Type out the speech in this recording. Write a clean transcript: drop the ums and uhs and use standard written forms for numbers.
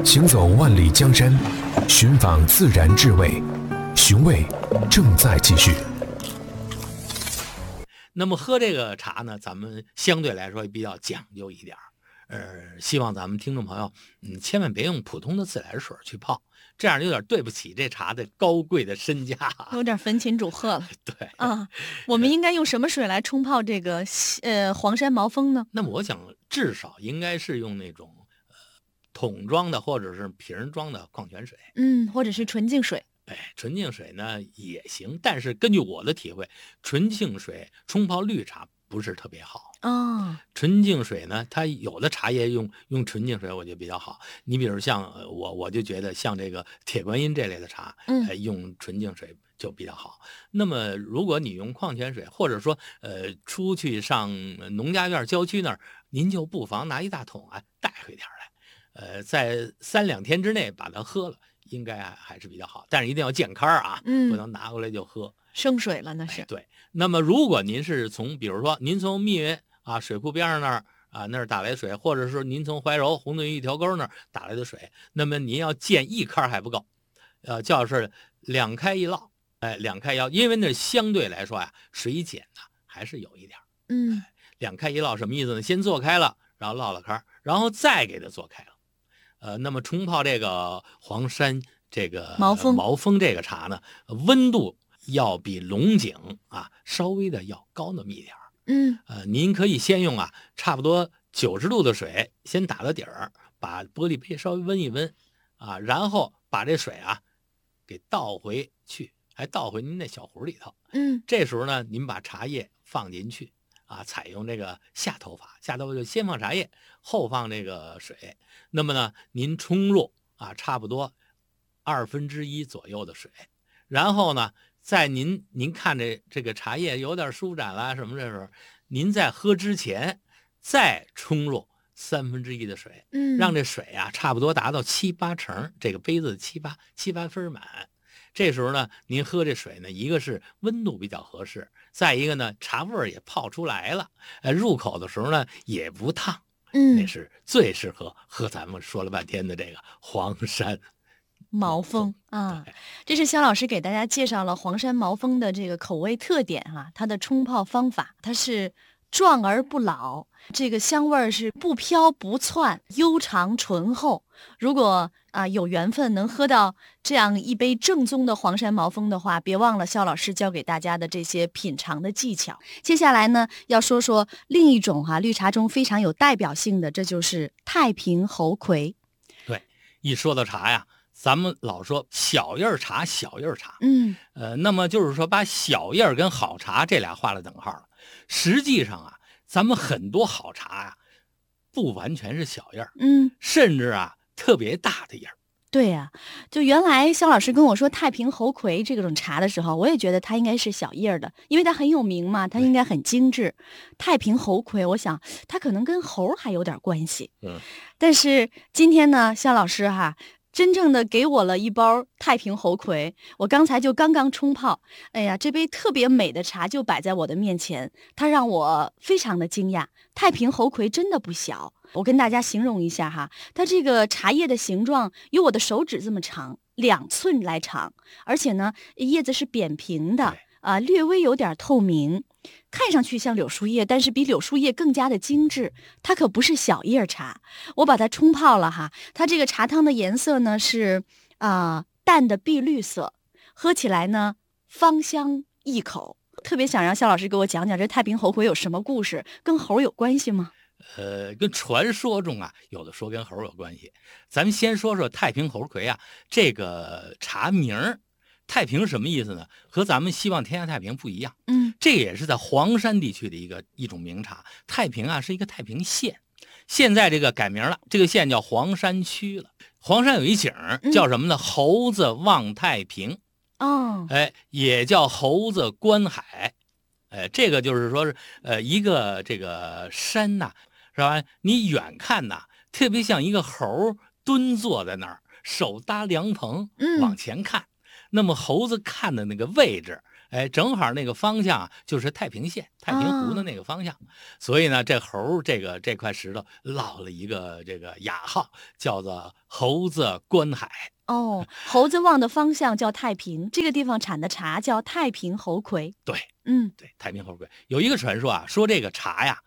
行走万里江山，寻访自然智慧，寻味正在继续。 那么喝这个茶呢，咱们相对来说也比较讲究一点希望咱们听众朋友，千万别用普通的自来水去泡，这样有点对不起这茶的高贵的身价， 有点焚琴煮鹤了。 对啊，我们应该用什么水来冲泡这个黄山毛峰呢？ 那么我想至少应该是用那种桶装的或者是瓶装的矿泉水， 或者是纯净水。 纯净水呢也行，但是根据我的体会，纯净水冲泡绿茶不是特别好。纯净水呢，它有的茶叶用纯净水，我觉得比较好。你比如像我就觉得像这个铁观音这类的茶，用纯净水就比较好。那么如果你用矿泉水，或者说出去上农家院郊区那儿，您就不妨拿一大桶带回点来，在3-2天之内把它喝了。应该还是比较好，但是一定要健康啊，不能拿过来就喝生水了那是。 对，那么如果您是比如说您从密云水库边上那儿打来水，或者是您从怀柔红墩一条沟那儿打来的水，那么您要建一开还不够，就是2开1烙，2开1，因为那相对来说水碱呢还是有一点，2开1烙什么意思呢？先做开了，然后烙了开，然后再给它做开了。那么冲泡这个黄山这个毛峰这个茶呢，温度要比龙井稍微的要高那么一点您可以先用差不多90度的水先打到底儿，把玻璃杯稍微温一温然后把这水给倒回去，还倒回您那小壶里头。这时候呢，您把茶叶放进去采用这个下头法就先放茶叶，后放这个水。那么呢，您冲入差不多1/2左右的水，然后呢，在您看这个茶叶有点舒展啦什么，这时候您在喝之前再冲入1/3的水，让这水差不多达到7-8成，这个杯子7-8分满。这时候呢，您喝这水呢，一个是温度比较合适，再一个呢，茶味儿也泡出来了，入口的时候呢也不烫，那是最适合喝咱们说了半天的这个黄山毛峰这是肖老师给大家介绍了黄山毛峰的这个口味特点它的冲泡方法，它是壮而不老，这个香味儿是不飘不窜，悠长醇厚。如果有缘分能喝到这样一杯正宗的黄山毛峰的话，别忘了肖老师教给大家的这些品尝的技巧。接下来呢，要说说另一种绿茶中非常有代表性的，这就是太平猴魁。 对，一说到茶咱们老说小叶茶，那么就是说把小叶跟好茶这俩画了等号了。实际上咱们很多好茶不完全是小叶甚至特别大的叶儿。 对就原来肖老师跟我说太平猴魁这种茶的时候，我也觉得它应该是小叶的，因为它很有名嘛，它应该很精致。太平猴魁，我想它可能跟猴还有点关系。但是今天呢，肖老师真正的给我了一包太平猴魁，我刚才就刚冲泡，这杯特别美的茶就摆在我的面前，它让我非常的惊讶。太平猴魁真的不小，我跟大家形容一下它这个茶叶的形状有我的手指这么长，2寸来长，而且呢叶子是扁平的略微有点透明，看上去像柳树叶，但是比柳树叶更加的精致。它可不是小叶茶。我把它冲泡了它这个茶汤的颜色呢是淡的碧绿色，喝起来呢芳香一口。特别想让肖老师给我讲讲这太平猴魁有什么故事，跟猴有关系吗？ 跟传说中有的说跟猴有关系。咱们先说说太平猴魁这个茶名。太平什么意思呢？和咱们希望天下太平不一样。这也是在黄山地区的一种名茶。太平是一个太平县，现在这个改名了，这个县叫黄山区了。黄山有一景叫什么呢？猴子望太平。也叫猴子观海。这个就是说是一个这个山是吧？你远看特别像一个猴蹲坐在那儿，手搭凉棚往前看。那么猴子看的那个位置哎，正好那个方向就是太平县、太平湖的那个方向，所以呢，这猴这块石头落了一个这个雅号，叫做猴子观海。 哦，猴子望的方向叫太平，这个地方产的茶叫太平猴魁。 对， 嗯， 对，太平猴魁有一个传说啊，说这个茶呀